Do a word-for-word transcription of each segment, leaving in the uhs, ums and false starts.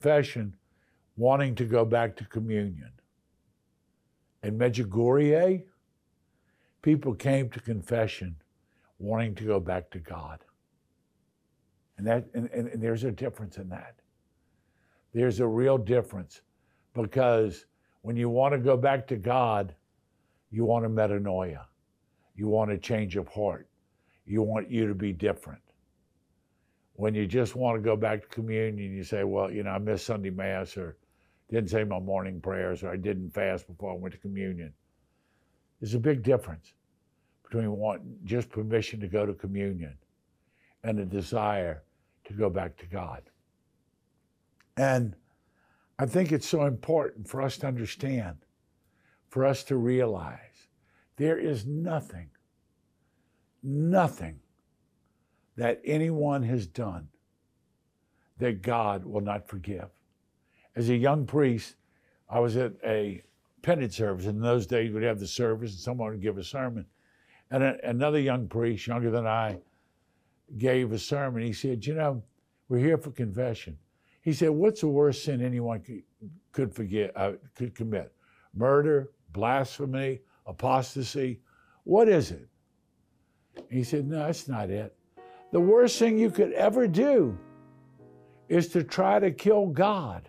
confession wanting to go back to communion. In Medjugorje, people came to confession wanting to go back to God. And, that, and, and, and there's a difference in that. There's a real difference, because when you want to go back to God, you want a metanoia. You want a change of heart. You want you to be different. When you just want to go back to communion, you say, well, you know, I missed Sunday Mass, or didn't say my morning prayers, or I didn't fast before I went to communion. There's a big difference between wanting just permission to go to communion and a desire to go back to God. And I think it's so important for us to understand, for us to realize there is nothing, nothing that anyone has done that God will not forgive. As a young priest, I was at a penance service. In those days, we'd have the service and someone would give a sermon. And a, another young priest, younger than I, gave a sermon. He said, you know, we're here for confession. He said, what's the worst sin anyone could, could forget, uh, could commit? Murder, blasphemy, apostasy? What is it? He said, no, that's not it. The worst thing you could ever do is to try to kill God.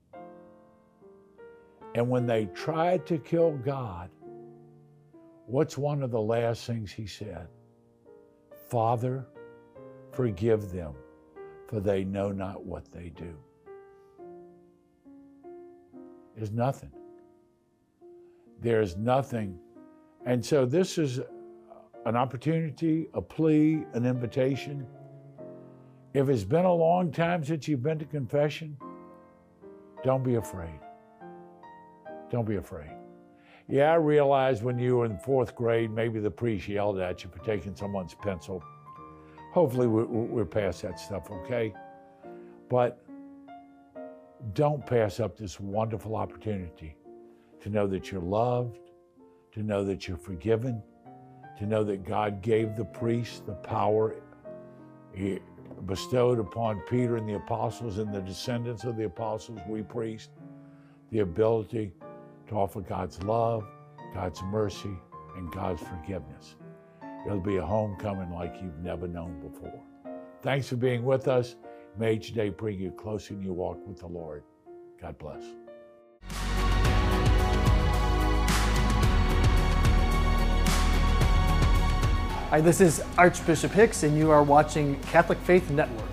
And when they tried to kill God, what's one of the last things he said? Father, forgive them, for they know not what they do. There's nothing. There's nothing. And so this is an opportunity, a plea, an invitation. If it's been a long time since you've been to confession, don't be afraid. Don't be afraid. Yeah, I realize when you were in fourth grade, maybe the priest yelled at you for taking someone's pencil. Hopefully we're, we're past that stuff, okay? But don't pass up this wonderful opportunity to know that you're loved, to know that you're forgiven, to know that God gave the priest the power He bestowed upon Peter and the apostles and the descendants of the apostles, we priests, the ability to offer God's love, God's mercy, and God's forgiveness. It'll be a homecoming like you've never known before. Thanks for being with us. May each day bring you closer in your walk with the Lord. God bless. Hi, this is Archbishop Hicks, and you are watching Catholic Faith Network.